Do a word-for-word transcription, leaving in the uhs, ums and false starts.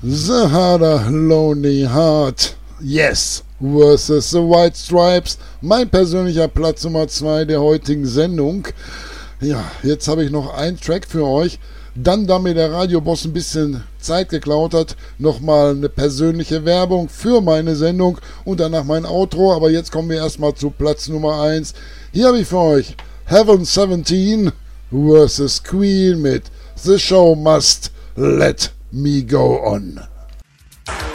The Harder Lonely Heart, Yes versus The White Stripes, mein persönlicher Platz Nummer zwei der heutigen Sendung. Ja, jetzt habe ich noch einen Track für euch. Dann, da mir der Radioboss ein bisschen Zeit geklaut hat, nochmal eine persönliche Werbung für meine Sendung und danach mein Outro. Aber jetzt kommen wir erstmal zu Platz Nummer eins. Hier habe ich für euch Heaven seventeen versus Queen mit The Show Must Let Me Go On.